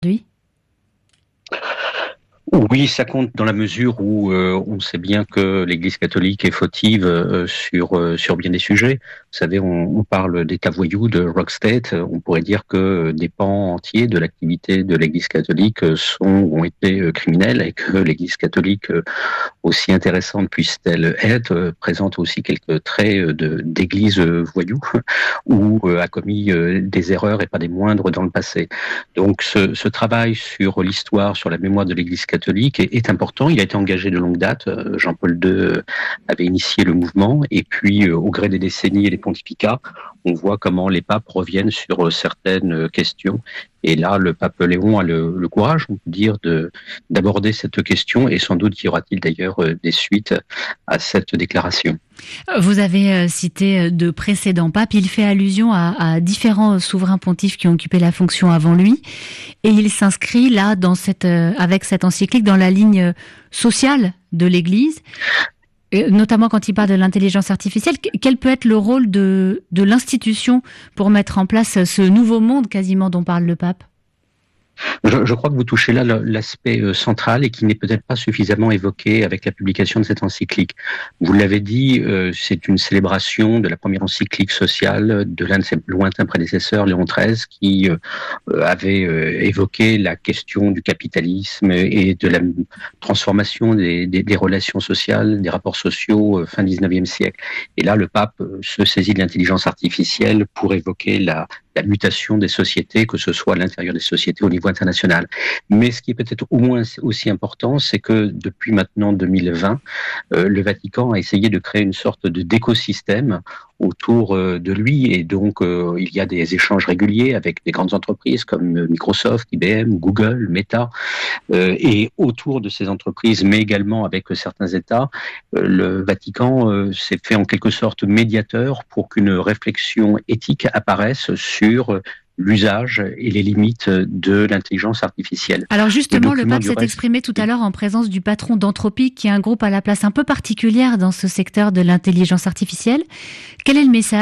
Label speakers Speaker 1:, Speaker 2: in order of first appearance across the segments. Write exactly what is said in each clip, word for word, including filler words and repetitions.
Speaker 1: aujourd'hui ?
Speaker 2: Oui, ça compte dans la mesure où euh, on sait bien que l'Église catholique est fautive euh, sur euh, sur bien des sujets. Vous savez, on, on parle d'État voyou, de rock state. On pourrait dire que des pans entiers de l'activité de l'Église catholique sont ont été euh, criminels et que l'Église catholique, euh, aussi intéressante puisse-t-elle être, euh, présente aussi quelques traits de d'Église euh, voyou ou euh, a commis euh, des erreurs et pas des moindres dans le passé. Donc, ce, ce travail sur l'histoire, sur la mémoire de l'Église catholique est, est important. Il a été engagé de longue date. Jean-Paul deux avait initié le mouvement et puis, euh, au gré des décennies et des pontificats, on voit comment les papes reviennent sur certaines questions. Et là, le pape Léon a le, le courage, on peut dire, de, d'aborder cette question et sans doute y aura-t-il d'ailleurs des suites à cette déclaration.
Speaker 1: Vous avez cité de précédents papes. Il fait allusion à, à différents souverains pontifes qui ont occupé la fonction avant lui. Et il s'inscrit là, dans cette, avec cette encyclique, dans la ligne sociale de l'Église. Notamment quand il parle de l'intelligence artificielle, quel peut être le rôle de, de l'institution pour mettre en place ce nouveau monde quasiment dont parle le pape ?
Speaker 2: Je, je crois que vous touchez là l'aspect central et qui n'est peut-être pas suffisamment évoqué avec la publication de cette encyclique. Vous l'avez dit, euh, c'est une célébration de la première encyclique sociale de l'un de ses lointains prédécesseurs, Léon treize, qui euh, avait euh, évoqué la question du capitalisme et de la transformation des, des, des relations sociales, des rapports sociaux euh, fin dix-neuvième siècle. Et là, le pape se saisit de l'intelligence artificielle pour évoquer la la mutation des sociétés, que ce soit à l'intérieur des sociétés au niveau international. Mais ce qui est peut-être au moins aussi important, c'est que depuis maintenant deux mille vingt, euh, le Vatican a essayé de créer une sorte de d'écosystème autour de lui, et donc euh, il y a des échanges réguliers avec des grandes entreprises comme Microsoft, I B M, Google, Meta, euh, et autour de ces entreprises, mais également avec certains États, euh, le Vatican euh, s'est fait en quelque sorte médiateur pour qu'une réflexion éthique apparaisse sur l'usage et les limites de l'intelligence artificielle.
Speaker 1: Alors justement, le, le pape s'est reste... exprimé tout à l'heure en présence du patron d'Anthropic, qui est un groupe à la place un peu particulière dans ce secteur de l'intelligence artificielle. Quel est le message ?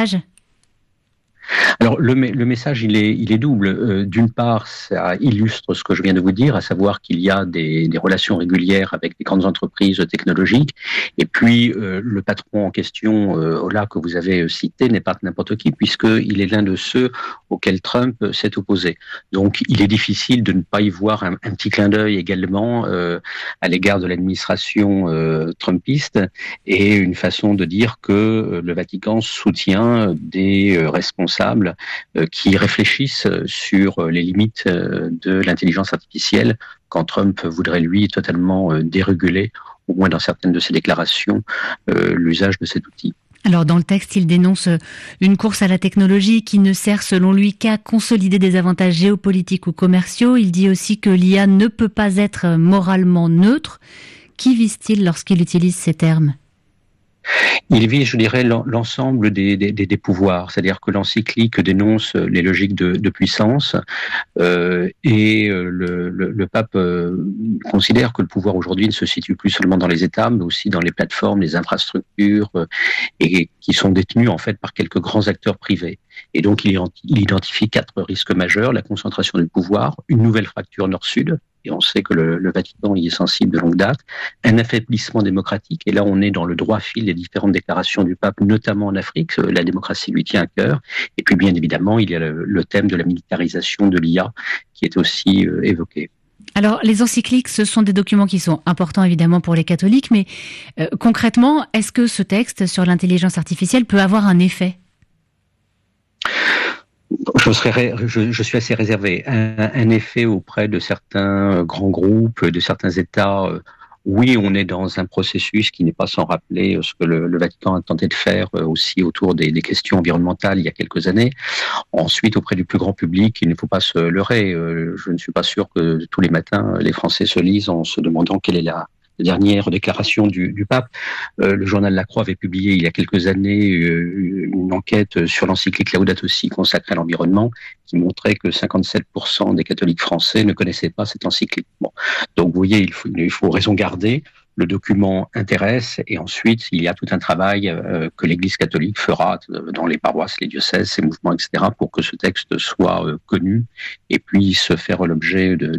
Speaker 2: Alors le, le message il est, il est double. Euh, d'une part, ça illustre ce que je viens de vous dire, à savoir qu'il y a des, des relations régulières avec des grandes entreprises technologiques. Et puis euh, le patron en question, euh, là que vous avez cité, n'est pas n'importe qui, puisqu'il est l'un de ceux auxquels Trump s'est opposé. Donc il est difficile de ne pas y voir un, un petit clin d'œil également euh, à l'égard de l'administration euh, trumpiste, et une façon de dire que le Vatican soutient des euh, responsables qui réfléchissent sur les limites de l'intelligence artificielle, quand Trump voudrait, lui, totalement déréguler, au moins dans certaines de ses déclarations, l'usage de cet outil.
Speaker 1: Alors dans le texte, il dénonce une course à la technologie qui ne sert selon lui qu'à consolider des avantages géopolitiques ou commerciaux. Il dit aussi que l'I A ne peut pas être moralement neutre. Qui vise-t-il lorsqu'il utilise ces termes ?
Speaker 2: Il vise, je dirais, l'ensemble des, des, des pouvoirs, c'est-à-dire que l'encyclique dénonce les logiques de, de puissance euh, et le, le, le pape euh, considère que le pouvoir aujourd'hui ne se situe plus seulement dans les États, mais aussi dans les plateformes, les infrastructures, euh, et qui sont détenues en fait par quelques grands acteurs privés. Et donc il, il identifie quatre risques majeurs: la concentration du pouvoir, une nouvelle fracture nord-sud, et on sait que le, le Vatican y est sensible de longue date, un affaiblissement démocratique, et là on est dans le droit fil des différentes déclarations du pape, notamment en Afrique, la démocratie lui tient à cœur, et puis bien évidemment il y a le, le thème de la militarisation de l'I A qui est aussi euh, évoqué.
Speaker 1: Alors, les encycliques, ce sont des documents qui sont importants évidemment pour les catholiques, mais euh, concrètement, est-ce que ce texte sur l'intelligence artificielle peut avoir un effet ?
Speaker 2: Je, serais, je, je suis assez réservé. Un, un effet auprès de certains grands groupes, de certains États, euh, oui, on est dans un processus qui n'est pas sans rappeler ce que le, le Vatican a tenté de faire aussi autour des, des questions environnementales il y a quelques années. Ensuite, auprès du plus grand public, il ne faut pas se leurrer. Je ne suis pas sûr que tous les matins, les Français se lisent en se demandant quelle est la dernière déclaration du, du pape. Euh, le journal La Croix avait publié il y a quelques années euh, une enquête sur l'encyclique Laudato Si consacrée à l'environnement qui montrait que cinquante-sept pour cent des catholiques français ne connaissaient pas cette encyclique. Bon. Donc vous voyez, il faut, il faut raison garder. le document intéresse et ensuite il y a tout un travail euh, que l'Église catholique fera dans les paroisses, les diocèses, ses mouvements, et cetera pour que ce texte soit euh, connu et puisse faire l'objet de